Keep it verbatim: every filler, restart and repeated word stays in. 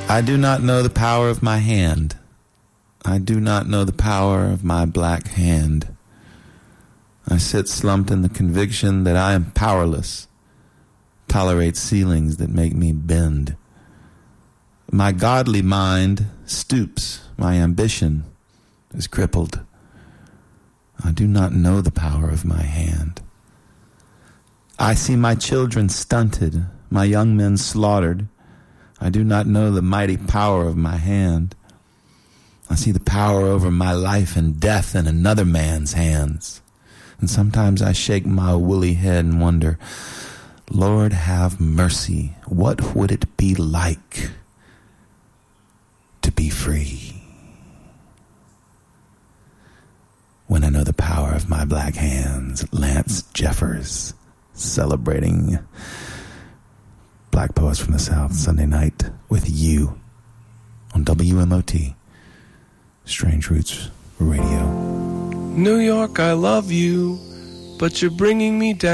I do not know the power of my hand. I do not know the power of my black hand. I sit slumped in the conviction that I am powerless, tolerate ceilings that make me bend. My godly mind stoops, my ambition is crippled. I do not know the power of my hand. I see my children stunted, my young men slaughtered. I do not know the mighty power of my hand. I see the power over my life and death in another man's hands. And sometimes I shake my woolly head and wonder, Lord, have mercy. What would it be like to be free when I know the power of my black hands? Lance Jeffers, celebrating Black Poets from the South Sunday night with you on W M O T, Strange Roots Radio. New York, I love you, but you're bringing me down.